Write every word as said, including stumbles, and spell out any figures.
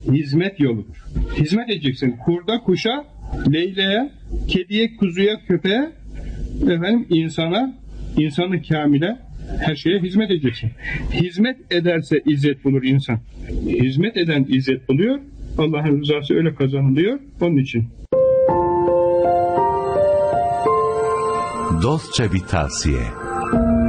hizmet yoludur. Hizmet edeceksin. Kurda, kuşa, leyleğe, kediye, kuzuya, köpeğe, efendim insana, insanı kamile, her şeye hizmet edeceksin. Hizmet ederse izzet bulur insan. Hizmet eden izzet buluyor. Allah'ın rızası öyle kazanılıyor. Onun için. Dostça bir tavsiye.